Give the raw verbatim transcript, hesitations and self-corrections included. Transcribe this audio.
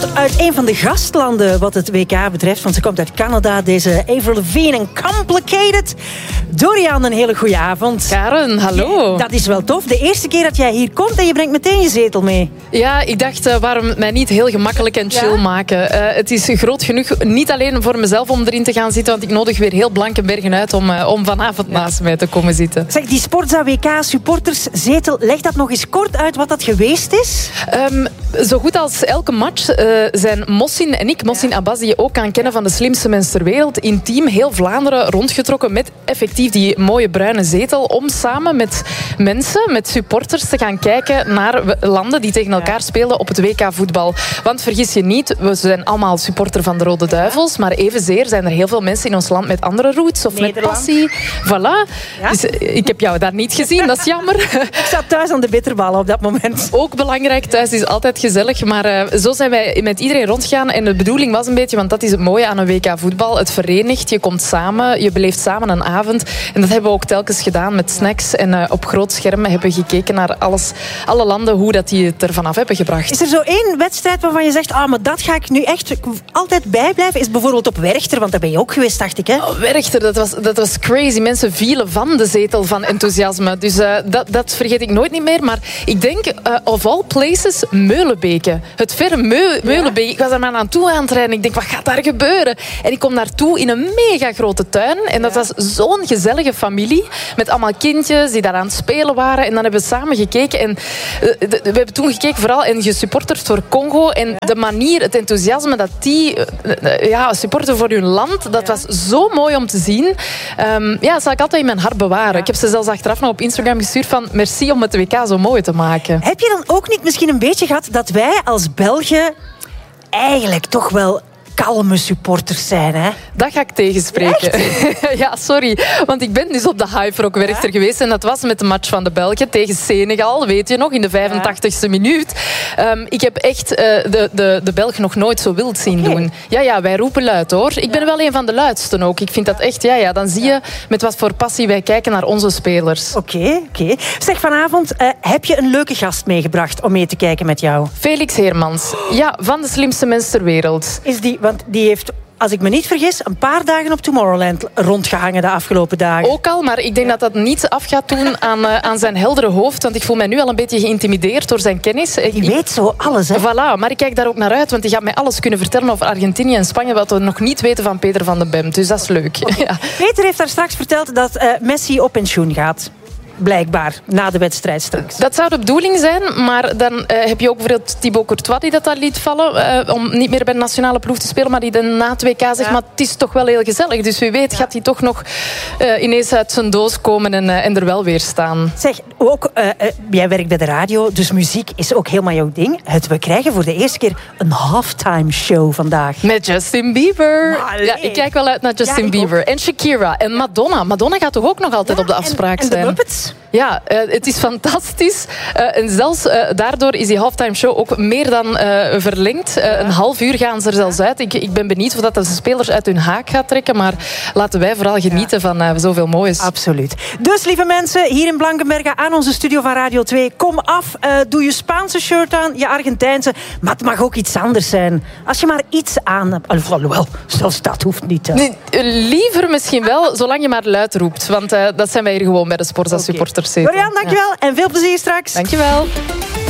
komt uit een van de gastlanden wat het W K betreft. Want ze komt uit Canada, deze Avril Lavigne en Complicated. Dorian, een hele goede avond. Karen, hallo. Dat is wel tof. De eerste keer dat jij hier komt en je brengt meteen je zetel mee. Ja, ik dacht, uh, waarom mij niet heel gemakkelijk en chill ja? maken. Uh, het is groot genoeg, niet alleen voor mezelf om erin te gaan zitten, want ik nodig weer heel Blankenbergen uit om, uh, om vanavond ja. naast mij te komen zitten. Zeg, die Sportza W K supporterszetel, leg dat nog eens kort uit wat dat geweest is? Um, zo goed als elke match uh, zijn Mossin en ik, Mossin ja. Abbas, die je ook kan kennen van de slimste mensen ter wereld, in team heel Vlaanderen rondgetrokken met effectief die mooie bruine zetel om samen met mensen, met supporters te gaan kijken naar landen die tegen elkaar spelen op het W K voetbal. Want vergis je niet, we zijn allemaal supporter van de Rode Duivels, maar evenzeer zijn er heel veel mensen in ons land met andere roots of Nederland. Met passie. Voilà. Ja? Dus, ik heb jou daar niet gezien, dat is jammer. Ik zat thuis aan de bitterballen op dat moment. Ook belangrijk, thuis is altijd gezellig, maar uh, zo zijn wij met iedereen rondgegaan en de bedoeling was een beetje, want dat is het mooie aan een W K voetbal, het verenigt, je komt samen, je beleeft samen een avond en dat hebben we ook telkens gedaan met snacks en uh, op groot scherm hebben we gekeken naar alles, alle landen, hoe dat die het er vanaf hebben gebracht. Is er zo één wedstrijd waarvan je zegt, ah, maar dat ga ik nu echt altijd bijblijven? Is bijvoorbeeld op Werchter, want daar ben je ook geweest, dacht ik, hè? Oh, Werchter, dat was, dat was crazy. Mensen vielen van de zetel van enthousiasme. Dus uh, dat, dat vergeet ik nooit niet meer. Maar ik denk, uh, of all places, Meulenbeke. Het verre Meu- Meulenbeke. Ik was er maar aan toe aan het rijden. Ik denk, wat gaat daar gebeuren? En ik kom daartoe in een mega grote tuin. En dat was zo'n gezellige familie. Met allemaal kindjes die daar aan het spelen waren. En dan hebben we samen gekeken. En uh, de, we hebben toen gekeken vooral en gesupporterd voor Congo. En de manier, het enthousiasme dat die uh, uh, ja, supporten voor hun land, dat was zo mooi om te zien. Um, ja, dat zal ik altijd in mijn hart bewaren. Ik heb ze zelfs achteraf nog op Instagram gestuurd van merci om het W K zo mooi te maken. Heb je dan ook niet misschien een beetje gehad dat wij als Belgen eigenlijk toch wel kalme supporters zijn, hè? Dat ga ik tegenspreken. Ja, sorry. Want ik ben dus op de Hive Rock Werchter ja? geweest en dat was met de match van de Belgen tegen Senegal, weet je nog, in de vijfentachtigste minuut. Um, ik heb echt uh, de, de, de Belgen nog nooit zo wild zien okay. doen. Ja, ja, wij roepen luid, hoor. Ik ben wel een van de luidsten ook. Ik vind dat echt, ja, ja. Dan zie je met wat voor passie wij kijken naar onze spelers. Oké, okay, oké. Okay. Zeg, vanavond uh, heb je een leuke gast meegebracht om mee te kijken met jou? Felix Heermans. Ja, van de slimste mensen ter wereld. Is die... Want die heeft, als ik me niet vergis, een paar dagen op Tomorrowland rondgehangen de afgelopen dagen. Ook al, maar ik denk dat dat niet af gaat doen aan, uh, aan zijn heldere hoofd. Want ik voel mij nu al een beetje geïntimideerd door zijn kennis. Die ik, weet zo alles, hè? Voilà, maar ik kijk daar ook naar uit. Want die gaat mij alles kunnen vertellen over Argentinië en Spanje, wat we nog niet weten van Peter van den Bemt. Dus dat is leuk. Okay. Ja. Peter heeft daar straks verteld dat uh, Messi op pensioen gaat. Blijkbaar, na de wedstrijd straks. Dat zou de bedoeling zijn, maar dan uh, heb je ook bijvoorbeeld Thibaut Courtois die dat daar liet vallen, uh, om niet meer bij de nationale ploeg te spelen, maar die dan na het W K zegt, ja. maar het is toch wel heel gezellig. Dus wie weet ja. gaat hij toch nog uh, ineens uit zijn doos komen en, uh, en er wel weer staan. Zeg, ook, uh, uh, jij werkt bij de radio, dus muziek is ook helemaal jouw ding. Het, we krijgen voor de eerste keer een halftime show vandaag. Met Justin Bieber. Ja, ik kijk wel uit naar Justin ja, Bieber. Ook. En Shakira en Madonna. Madonna gaat toch ook nog altijd ja, op de afspraak en, zijn? En de Muppets. Ja, uh, het is fantastisch. Uh, en zelfs uh, daardoor is die halftime show ook meer dan uh, verlengd. Uh, ja. Een half uur gaan ze er zelfs uit. Ik, ik ben benieuwd of dat de spelers uit hun haak gaat trekken. Maar laten wij vooral genieten ja. van uh, zoveel moois. Absoluut. Dus lieve mensen, hier in Blankenbergen aan onze studio van Radio twee. Kom af, uh, doe je Spaanse shirt aan, je Argentijnse. Maar het mag ook iets anders zijn. Als je maar iets aan hebt. Alhoewel, zelfs dat hoeft niet. Nee, liever misschien wel, zolang je maar luid roept. Want uh, dat zijn wij hier gewoon bij de Sportza supporters. Dorian, dankjewel. Ja. En veel plezier straks. Dankjewel.